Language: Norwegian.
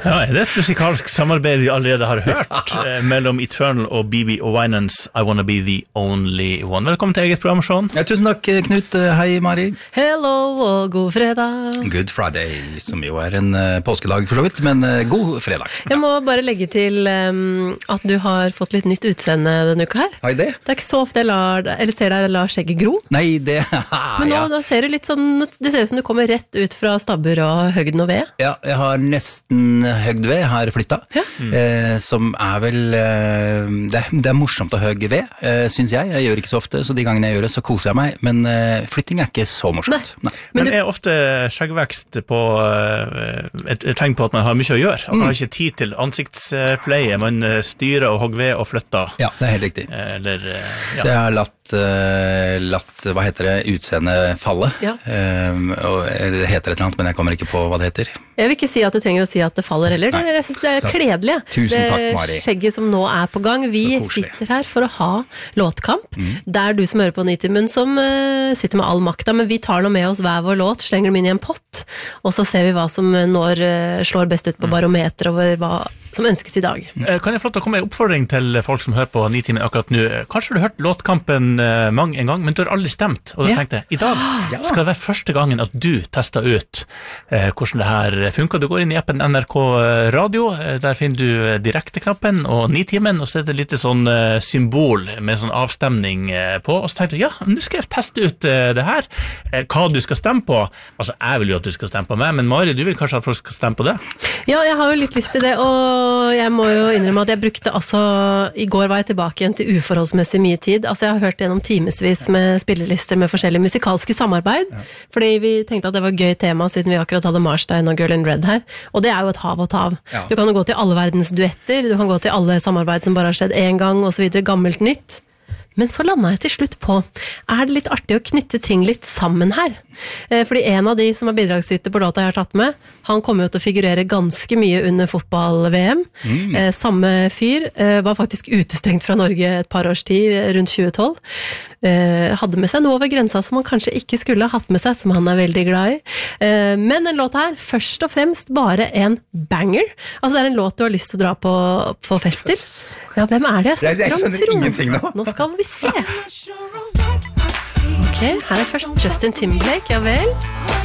Ja, det et musikalsk samarbeid vi allerede har hørt mellom Eternal og B.B. og Winans I Wanna Be The Only One. Velkommen til eget program, Sean. Ja, tusen takk, Knut. Hei, Mari. Hello og god fredag. Good Friday, som jo en påskedag for så vidt, men god fredag. Jeg må bare legge til at du har fått litt nytt utseende denne uka her. Hei, det? Det ikke så ofte jeg ser deg la skjegget gro. Nei, det... Men nå da ser du litt sånn, det ser ut som du kommer rett ut fra stabber og høgden og ved. Ja, jeg har nesten høgd ved, har flyttet, som vel, det morsomt å høgge ved, synes jeg. Jeg gjør ikke så ofte, så de gangene jeg gjør det, så koser jeg meg, men flytting ikke så morsomt. Nei. Men er ofte skjeggvekst på et tegn på at man har mye å gjøre? At man har ikke tid til ansiktspleie, man styrer og hogger ved og flytter? Ja, det helt riktig. Så jeg har latt, hva heter det, utseende falle. Ja. Det heter et eller annet, men jeg kommer ikke på hva det heter. Jeg vil ikke si at du trenger å si at det faller heller. Nei, jeg synes det kledelig. Tusen takk, Mari. Det skjegget som nå på gang. Vi sitter her for å ha låtkamp. Det du som hører på Nitimen som sitter med all makta, men vi tar nå med oss hver vår låt, slenger dem inn i en pott, og så ser vi hva som slår best ut på barometer over hva som ønskes i dag. Kan jeg få lov til å komme med en oppfordring til folk som hører på Nitimen akkurat nå? Kanskje du har hørt låtkampen mange en gang, men du har aldri stemt, og du tenkte, i dag skal det være første gangen at du tester ut hvordan det her funker. Du går inn i appen NRK Radio, der finner du direkteknappen og Nitimen, og så det litt sånn symbol med sånn avstemning på, og så tenkte du, nå skal jeg teste ut det her, hva du skal stemme på. Altså, jeg vil jo at du skal stemme på meg, men Mari, du vil kanskje at folk skal stemme på det? Ja, jeg har jo litt lyst til det, og jeg må jo innrømme at jeg brukte i går var jeg tilbake igjen til uforholdsmessig mye tid. Altså, jeg har hørt gjennom timesvis med spillelister med forskjellige musikalske samarbeid, fordi vi tenkte at det var et gøy tema siden vi akkurat hadde Marstein og Girl in Red her, og det jo et hav og tav. Ja. Du kan jo gå til alle verdens duetter, du kan gå til alle samarbeid som bare har skjedd en gang, og så videre, gammelt nytt. Men så landet jeg til slutt på, det litt artig å knytte ting litt sammen her? Fordi en av de som bidragsyter på låta jeg har tatt med, han kommer jo til å figurere ganske mye under fotball-VM. Samme fyr var faktisk utestengt fra Norge et par års tid, rundt 2012. Hadde med seg noe over grensa som han kanskje ikke skulle ha hatt med seg, som han veldig glad i. Men den låta her, først og fremst bare en banger. Altså det en låt du har lyst til å dra på fest til. Ja, hvem det jeg snakker om? Jeg skjønner ingenting nå. Nå skal vi se. Ok, her først Justin Timberlake, ja vel.